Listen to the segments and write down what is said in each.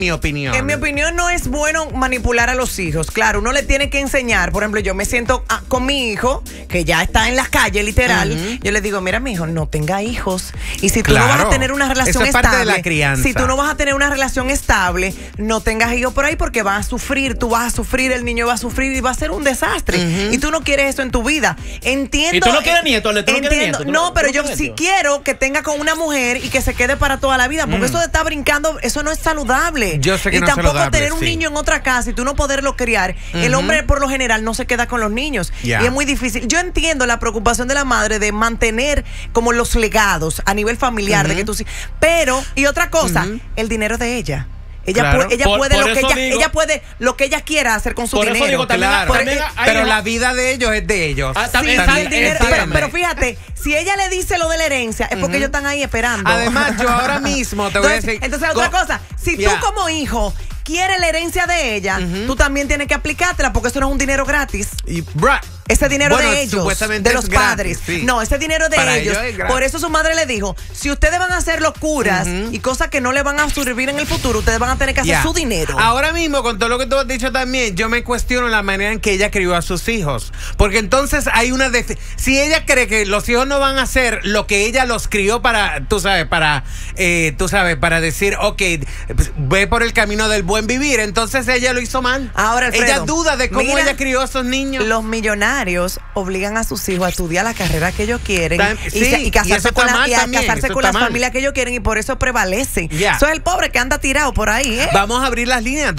Mi opinión. En mi opinión no es bueno manipular a los hijos. Claro, uno le tiene que enseñar. Por ejemplo, yo me siento con mi hijo, que ya está en la calle, literal. Yo le digo, mira, mi hijo, no tenga hijos. Y si tú no vas a tener una relación Eso es estable, parte de la crianza. si tú no vas a tener una relación estable, no tengas hijos por ahí porque vas a sufrir, tú vas a sufrir, el niño va a sufrir y va a ser un desastre. Y tú no quieres eso en tu vida. Entiendo. ¿Y tú no quieres nieto? ¿Tú no quieres nieto? No, pero yo sí quiero que tenga con una mujer y que se quede para toda la vida. Porque eso de estar brincando, eso no es saludable. Yo sé que no es tampoco saludable, tener un niño en otra casa y tú no poderlo criar. El hombre por lo general no se queda con los niños. Y es muy difícil. Yo entiendo la preocupación de la madre de mantener como los legados a nivel familiar. De que tú sí. Pero, y otra cosa, el dinero de ella. Ella puede lo que ella quiera hacer con su dinero. Eso digo, pero la vida de ellos es de ellos. Pero fíjate, si ella le dice lo de la herencia, es porque ellos están ahí esperando. Además, yo ahora mismo te voy a decir. Entonces, otra cosa, si tú como hijo quieres la herencia de ella, tú también tienes que aplicártela porque eso no es un dinero gratis. Ese dinero de ellos, de los padres. Sí. No, ese dinero de ellos. Por eso su madre le dijo, si ustedes van a hacer locuras y cosas que no le van a servir en el futuro, ustedes van a tener que hacer su dinero. Ahora mismo, con todo lo que tú has dicho también, yo me cuestiono la manera en que ella crió a sus hijos. Porque entonces hay una... Si ella cree que los hijos no van a hacer lo que ella los crió para, para decir, ok, ve por el camino del buen vivir, entonces ella lo hizo mal. Ahora, Alfredo, ella duda de cómo ella crió a esos niños. Los millonarios obligan a sus hijos a estudiar la carrera que ellos quieren y casarse con las familias que ellos quieren y por eso prevalecen. Eso es el pobre que anda tirado por ahí. Vamos a abrir las líneas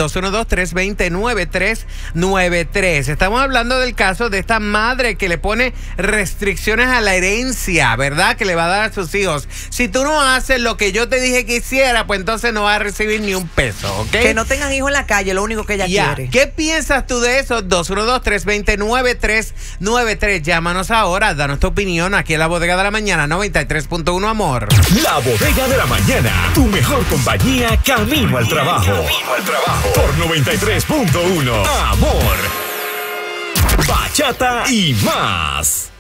212-320-9393. Estamos hablando del caso de esta madre que le pone restricciones a la herencia, ¿verdad? Que le va a dar a sus hijos. Si tú no haces lo que yo te dije que hiciera, pues entonces no vas a recibir ni un peso, ¿ok? Que no tengan hijos en la calle, lo único que ella quiere. ¿Qué piensas tú de eso? 212-320-9393. Llámanos ahora, danos tu opinión aquí en La Bodega de la Mañana 93.1 Amor. La Bodega de la Mañana, tu mejor compañía camino al trabajo. Por 93.1 Amor. Bachata y más.